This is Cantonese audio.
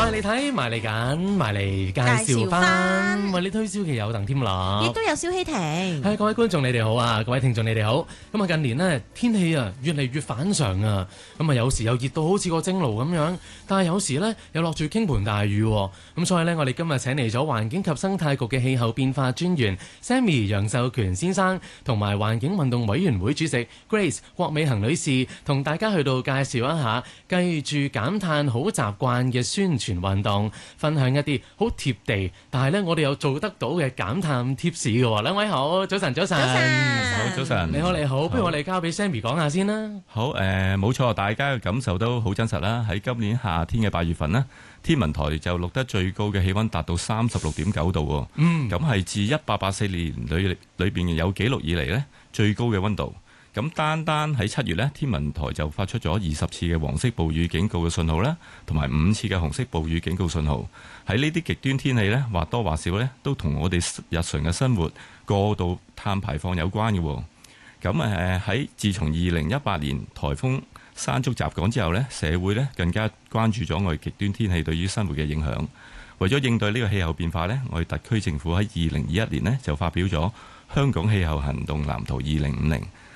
埋嚟睇，埋嚟揀，埋嚟介紹翻，為你推銷嘅有鄧添樂， 亦都有蕭希婷。 係各位觀眾你哋好啊，各位聽眾你哋好。咁啊近年呢天氣啊越嚟越反常啊，咁啊有時又熱到好似個蒸爐咁樣，但係有時呢又落住傾盆大雨。咁所以呢，我哋今日請嚟咗環境及生態局嘅氣候變化專員 Sammy 楊秀權先生，同埋環境運動委員會主席 Grace 郭美恒女士，同大家去到介紹一下記住減碳好習慣嘅宣傳運動，分享一啲好貼地，但係呢，我哋又做得到嘅減碳貼士嘅。兩位好，早晨，早晨， 好，早晨， 你好，你好，不如我哋交俾 Sammy 講下先啦。 好，冇錯，大家嘅感受都好真實啦。喺今年夏天嘅8月份呢，天文台就錄得最高嘅氣溫達到36.9度，咁係自1884年裏邊有紀錄以嚟呢最高嘅溫度。咁單喺7月呢，天文台就發出咗20次嘅黃色暴雨警告嘅信號啦，同埋5次嘅紅色暴雨警告信號。喺呢啲極端天氣呢，或多或少呢，都同我哋日常嘅生活過度碳排放有關嘅。咁喺自從2018年颱風山竹襲港之後呢，社會呢更加關注咗我哋極端天氣對於生活嘅影響。為咗應對呢個氣候變化呢，我哋特區政府喺2021年呢就發表咗香港氣候行動藍圖2050。